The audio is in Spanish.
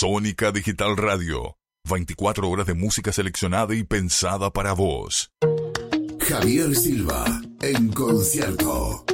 Sónica Digital Radio. 24 horas de música seleccionada y pensada para vos. Javier Silva, en concierto.